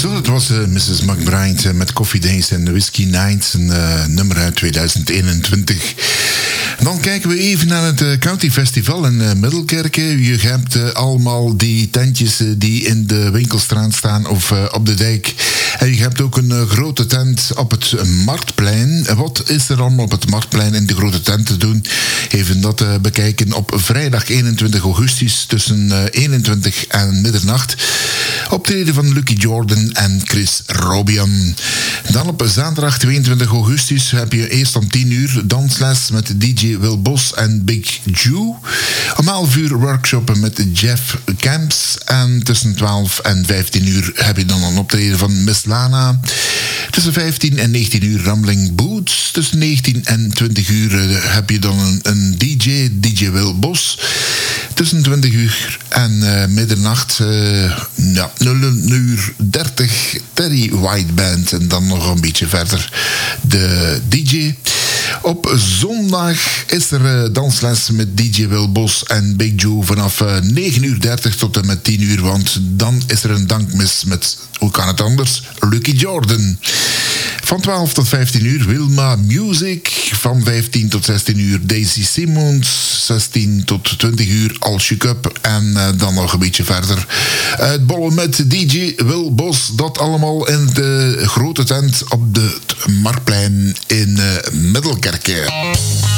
Zo, dat was Mrs. McBride met Coffee Days en Whiskey Nights, een nummer uit 2021. Dan kijken we even naar het County Festival in Middelkerke. Je hebt allemaal die tentjes die in de Winkelstraat staan of op de dijk. En je hebt ook een grote tent op het Marktplein. Wat is er allemaal op het Marktplein in de grote tent te doen? Even dat bekijken op vrijdag 21 augustus tussen 21 en middernacht. Optreden van Lucky Jordan en Chris Robian. Dan op zaterdag 22 augustus heb je eerst om 10 uur dansles met DJ Will Bos en Big Jew. Om 11 uur workshoppen met Jeff Camps. En tussen 12 en 15 uur heb je dan een optreden van Miss Lana. Tussen 15 en 19 uur Rambling Boots. Tussen 19 en 20 uur heb je dan een DJ Will Bos. Tussen 20 uur en middernacht 0 uur 30 Terry White Band. En dan nog een beetje verder de DJ. Op zondag is er dansles met DJ Will Bos en Big Joe vanaf 9 uur 30 tot en met 10 uur. Want dan is er een dankmis met, hoe kan het anders, Lucky Jordan. Van 12 tot 15 uur Wilma Music. Van 15 tot 16 uur Daisy Simmons. 16 tot 20 uur Al Shook Up. En dan nog een beetje verder uitbollen met DJ Will Bos. Dat allemaal in de grote tent op het Marktplein in Middelkerke.